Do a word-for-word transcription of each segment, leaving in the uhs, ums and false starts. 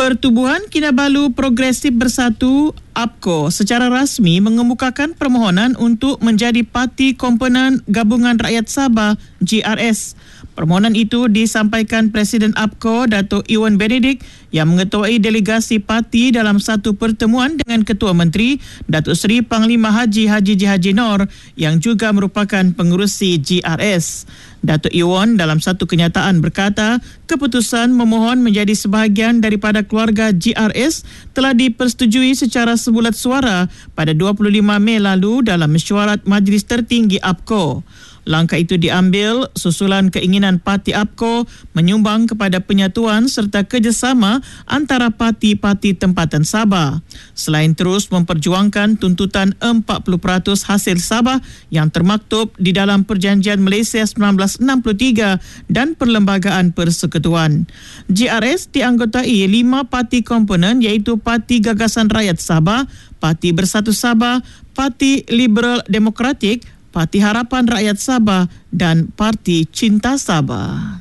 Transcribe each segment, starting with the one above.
Pertubuhan Kinabalu Progresif Bersatu A P K O secara rasmi mengemukakan permohonan untuk menjadi parti komponen Gabungan Rakyat Sabah G R S. Permohonan itu disampaikan Presiden A P K O Datuk Iwan Benedict yang mengetuai delegasi parti dalam satu pertemuan dengan Ketua Menteri Datuk Seri Panglima Haji Haji J. Haji Nor yang juga merupakan pengerusi G R S. Datuk Iwan dalam satu kenyataan berkata, keputusan memohon menjadi sebahagian daripada keluarga G R S telah dipersetujui secara sebulat suara pada dua puluh lima Mei lalu dalam mesyuarat Majlis Tertinggi A P K O. Langkah itu diambil susulan keinginan parti A P K O menyumbang kepada penyatuan serta kerjasama antara parti-parti tempatan Sabah. Selain terus memperjuangkan tuntutan empat puluh peratus hasil Sabah yang termaktub di dalam Perjanjian Malaysia seribu sembilan ratus enam puluh tiga dan Perlembagaan Persekutuan. G R S dianggotai lima parti komponen iaitu Parti Gagasan Rakyat Sabah, Parti Bersatu Sabah, Parti Liberal Demokratik, Parti Harapan Rakyat Sabah dan Parti Cinta Sabah.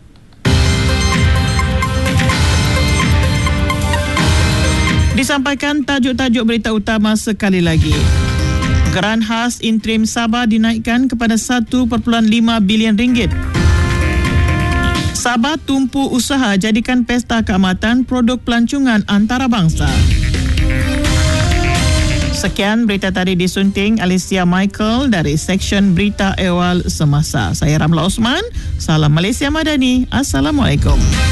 Disampaikan tajuk-tajuk berita utama sekali lagi. Geran khas interim Sabah dinaikkan kepada satu perpuluhan lima bilion ringgit. Sabah tumpu usaha jadikan pesta keamatan produk pelancongan antarabangsa. Sekian berita tadi disunting Alicia Michael dari Seksyen Berita Ehwal Semasa. Saya Ramla Osman. Salam Malaysia Madani. Assalamualaikum.